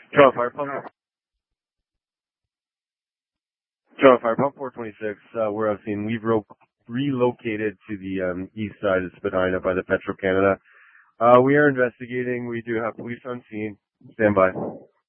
Charlotte Fire Pump. Charlotte Fire Pump 426. We're scene. We've relocated to the east side of Spadina by the Petro Canada. We are investigating. We do have police on scene. Stand by.